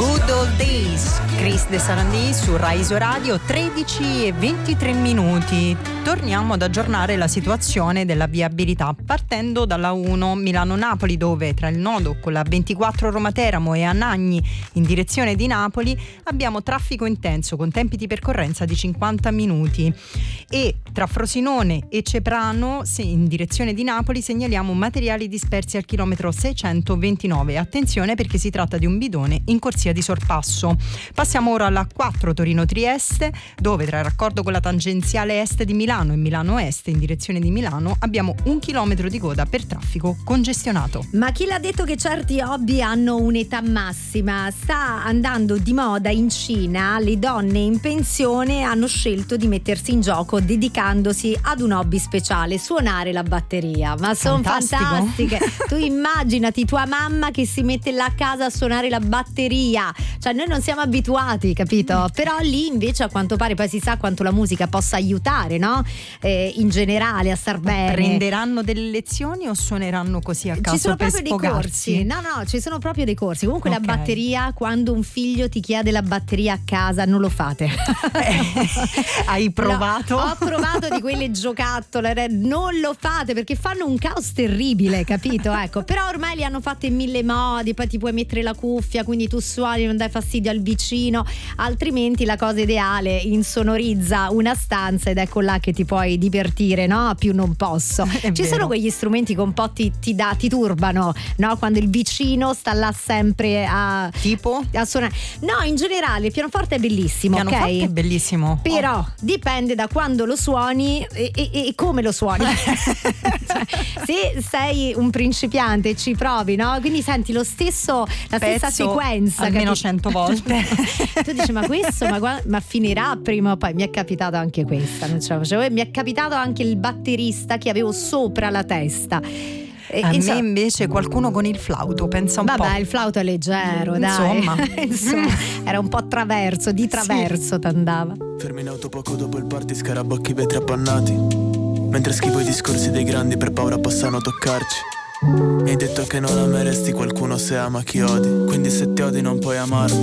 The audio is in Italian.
Good Old Days, Chris De Sarandì su Rai Radio, 13:23. Torniamo ad aggiornare la situazione della viabilità partendo dalla 1 Milano-Napoli, dove tra il nodo con la 24 Roma-Teramo e Anagni in direzione di Napoli abbiamo traffico intenso con tempi di percorrenza di 50 minuti, e tra Frosinone e Ceprano in direzione di Napoli segnaliamo materiali dispersi al chilometro 629. Attenzione perché si tratta di un bidone in corsia di sorpasso. Passiamo ora alla 4 Torino-Trieste, dove tra il raccordo con la tangenziale est di Milano e Milano Est in direzione di Milano abbiamo 1 chilometro di coda per traffico congestionato. Ma chi l'ha detto che certi hobby hanno un'età massima? Sta andando di moda in Cina, le donne in pensione hanno scelto di mettersi in gioco dedicandosi ad un hobby speciale, suonare la batteria. Ma sono fantastiche. Tu immaginati tua mamma che si mette là a casa a suonare la batteria, cioè noi non siamo abituati, capito? Però lì invece a quanto pare poi si sa quanto la musica possa aiutare, no? In generale a star bene. Prenderanno delle lezioni o suoneranno così a caso? Ci sono per proprio sfogarsi? dei corsi. No, ci sono proprio dei corsi. Comunque Okay. La batteria, quando un figlio ti chiede la batteria a casa, non lo fate. Hai provato? No, ho provato di quelle giocattole, non lo fate perché fanno un caos terribile, capito? Ecco, però ormai li hanno fatte in 1000 modi, poi ti puoi mettere la cuffia, quindi tu suoni, non dai fastidio al vicino, altrimenti la cosa ideale, insonorizza una stanza ed ecco là che ti puoi divertire, no? A più non posso. Ci sono quegli strumenti che un po' ti turbano, no? Quando il vicino sta là sempre a suonare. No, in generale il pianoforte è bellissimo, Il pianoforte ok? è bellissimo. Però dipende da quando lo suoni e come lo suoni. Cioè, se sei un principiante e ci provi, no? Quindi senti la stessa sequenza almeno 100 capito? volte. Tu dici ma questo ma finirà prima o poi. Mi è capitato anche questa, non ce la facevo, e mi è capitato anche il batterista che avevo sopra la testa. A me invece qualcuno con il flauto, pensa un po'. Vabbè, il flauto è leggero, dai. Insomma, era un po' traverso, di traverso t'andava. Fermi in auto poco dopo il party, scarabocchi vetri appannati, mentre schivo i discorsi dei grandi per paura possano toccarci. Mi hai detto che non ameresti qualcuno se ama chi odi, quindi se ti odi non puoi amarmi.